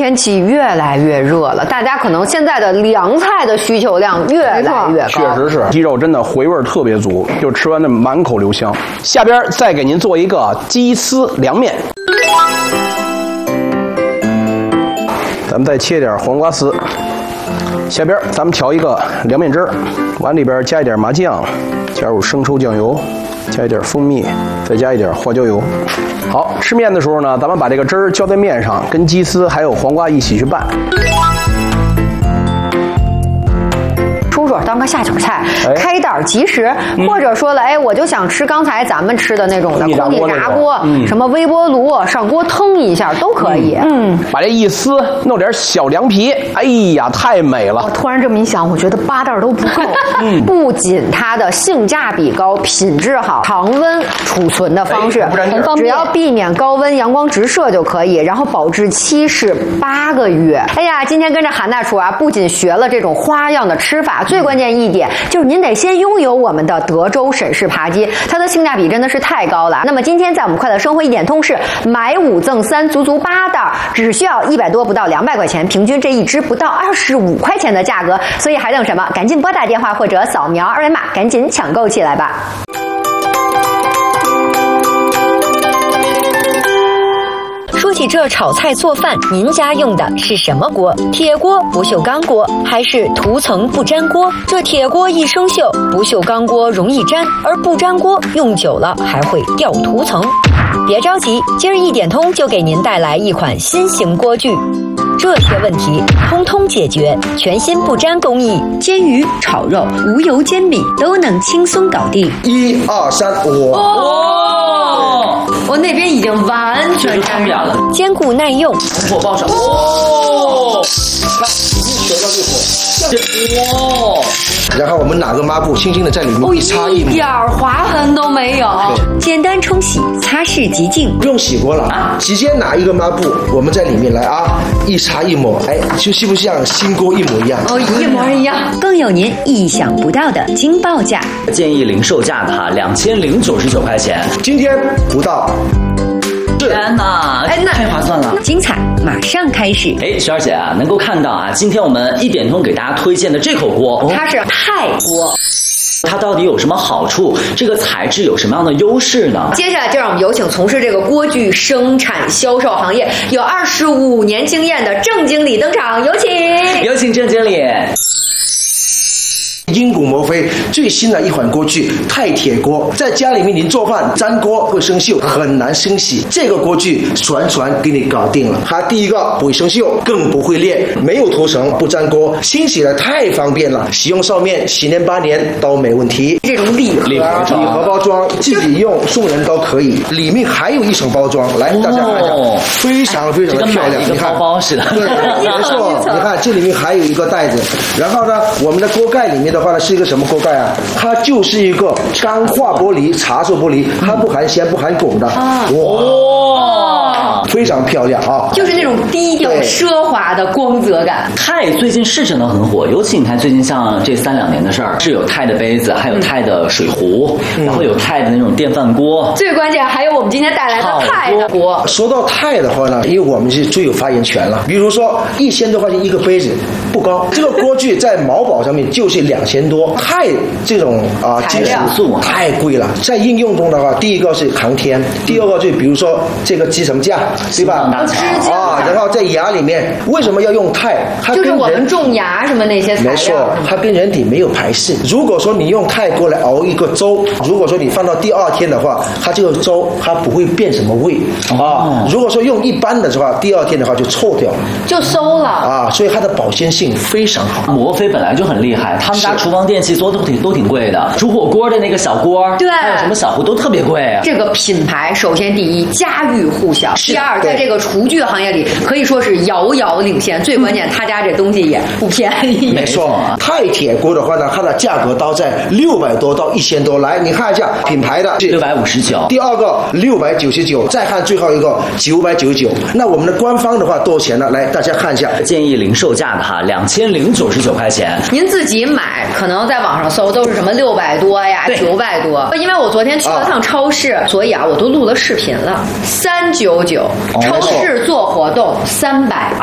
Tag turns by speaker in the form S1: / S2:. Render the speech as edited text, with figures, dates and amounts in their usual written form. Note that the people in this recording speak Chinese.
S1: 天气越来越热了，大家可能现在的凉菜的需求量越来越高。
S2: 确实是，鸡肉真的回味特别足，就吃完的满口留香。下边再给您做一个鸡丝凉面。咱们再切点黄瓜丝，下边咱们调一个凉面汁儿，往里边加一点麻酱，加入生抽酱油，加一点蜂蜜，再加一点花椒油。好，吃面的时候呢，咱们把这个汁儿浇在面上，跟鸡丝还有黄瓜一起去拌。
S1: 叔叔当个下酒菜，开袋即食，或者说了，我就想吃刚才咱们吃的那种的空气炸锅，什么微波炉上锅腾一下都可以。
S2: 把这一撕，弄点小凉皮，哎呀，太美了！
S1: 我突然这么一想，我觉得8袋都不够。不仅它的性价比高，品质好，常温储存的方式
S3: 很方便，
S1: 只要避免高温阳光直射就可以，然后保质期是8个月。哎呀，今天跟着韩大厨啊，不仅学了这种花样的吃法。最关键一点就是您得先拥有我们的德州沈氏扒鸡，它的性价比真的是太高了。那么今天在我们快乐生活一点通是买5赠3，足足8袋，只需要100多不到200块钱，平均这一只不到25块钱的价格。所以还等什么？赶紧拨打电话或者扫描2维码，赶紧抢购起来吧。说起这炒菜做饭，您家用的是什么锅？铁锅、不锈钢锅，还是涂层不粘锅？这铁锅易生锈，不锈钢锅容易粘，而不粘锅用久了还会掉涂层。别着急，今儿一点通就给您带来一款新型锅具，这些问题通通解决，全新不粘工艺，煎鱼、炒肉、无油煎饼都能轻松搞定。
S4: 1、2、3，
S1: 我那边已经完全粘上了，坚固耐用，
S3: 火爆炒。
S4: 然后我们拿个抹布轻轻的在里面一擦一抹，
S1: 一点划痕都没有，简单冲洗，擦拭即净，
S4: 不用洗锅了，直接拿一个抹布，我们在里面来一擦一抹，就是不是像新锅一模一样？
S1: 一模一样，更有您意想不到的惊报价，
S3: 建议零售价的2099块钱，
S4: 今天不到。
S3: 天哪，太划算了！
S1: 精彩马上开始。
S3: 雪儿姐啊，能够看到啊，今天我们一点通给大家推荐的这口锅，
S1: 它是钛锅。
S3: 它到底有什么好处？这个材质有什么样的优势呢？
S1: 接下来就让我们有请从事这个锅具生产销售行业有25年经验的郑经理登场，有请
S3: 郑经理。
S4: 英古摩飞最新的一款锅具钛铁锅，在家里面您做饭粘锅会生锈，很难清洗。这个锅具全给你搞定了。它第一个不会生锈，更不会裂，没有涂层，不粘锅，清洗的太方便了。使用寿命10年8年都没问题。
S1: 这种礼盒
S4: 包装自己用送人都可以，里面还有一层包装，来大家看一下，非常的漂亮。
S3: 一个包包似的，
S4: 对，没错。你看这里面还有一个袋子，然后呢，我们的锅盖里面的话呢是一个什么锅盖啊？它就是一个钢化玻璃、茶色玻璃，它不含铅不含汞的。哇，非常漂亮啊！
S1: 就是那种低调奢华的光泽感。
S3: 钛最近是真的很火，尤其你看最近像这3、2年的事儿，是有钛的杯子，还有钛的水壶，然后有钛的那种电饭锅。
S1: 最关键还有我们今天带来的钛的锅。
S4: 说到钛的话呢，因为我们是最有发言权了。比如说1000多块钱一个杯子不高，这个锅具在毛宝上面就是2000多。钛这种金属太贵了，在应用中的话，第一个是航天，第二个就比如说这个支撑架，对吧？然后在牙里面为什么要用钛？它
S1: 就是我们种牙什么那些材料。
S4: 没错，它跟人体没有排斥。如果说你用钛锅来熬一个粥，如果说你放到第2天的话，它这个粥它不会变什么味如果说用一般的话，第2天的话就臭掉了，
S1: 就馊了
S4: 所以它的保鲜性非常好。
S3: 摩飞本来就很厉害，他们家厨房电器做的都挺贵的，煮火锅的那个小锅，
S1: 对，
S3: 还有什么小壶都特别贵。
S1: 这个品牌首先第一家喻户晓，第二在这个厨具行业里可以说是遥遥领先。最关键，他家这东西也不便宜。
S4: 没错，钛铁锅的话呢，它的价格都在600多到1000多。来，你看一下品牌的
S3: 659，
S4: 第二个699，再看最后一个999。那我们的官方的话多少钱呢？来，大家看一下，
S3: 建议零售价的2099块钱。
S1: 您自己买，可能在网上搜都是什么600多呀、900多。因为我昨天去了趟超市，所以我都录了视频了。399，超市做活动320。